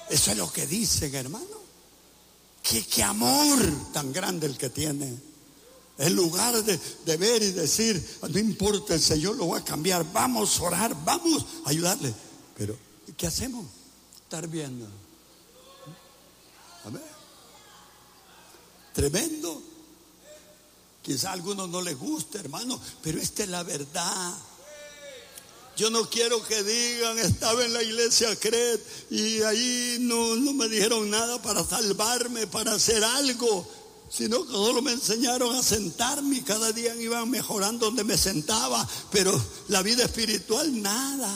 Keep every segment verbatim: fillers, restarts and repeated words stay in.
Eso es lo que dicen, hermano. ¿Qué, qué amor tan grande el que tiene. En lugar de, de ver y decir, no importa, el Señor lo va a cambiar, vamos a orar, vamos a ayudarle. Pero, ¿qué hacemos? Estar viendo. A ver. Tremendo. Quizá a algunos no les guste, hermano, pero esta es la verdad. Yo no quiero que digan, estaba en la iglesia Cret y ahí no, no me dijeron nada para salvarme, para hacer algo, sino que solo me enseñaron a sentarme y cada día iban mejorando donde me sentaba, pero la vida espiritual nada.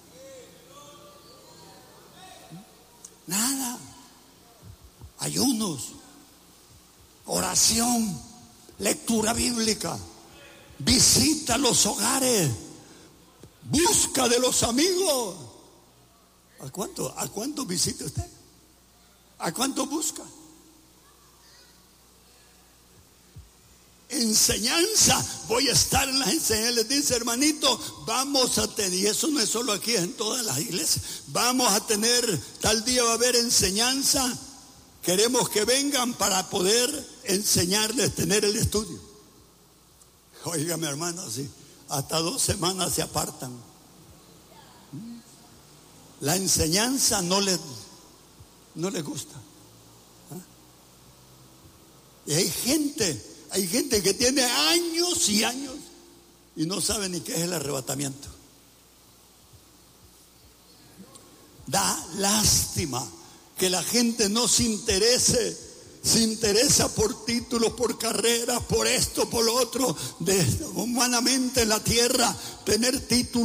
Nada. Ayunos, oración, lectura bíblica, visita los hogares, busca de los amigos. ¿A cuánto, a cuánto visita usted? ¿A cuánto busca? Enseñanza, voy a estar en las enseñanzas. Les dice, hermanito, vamos a tener, y eso no es solo aquí, es en todas las iglesias, vamos a tener, tal día va a haber enseñanza, queremos que vengan para poder enseñarles, tener el estudio. Óigame, hermano, sí, hasta dos semanas se apartan. La enseñanza no les, no les gusta. ¿Ah? Y hay gente, hay gente que tiene años y años y no sabe ni qué es el arrebatamiento. Da lástima que la gente no se interese, se interesa por títulos, por carreras, por esto, por lo otro, de humanamente en la tierra, tener títulos.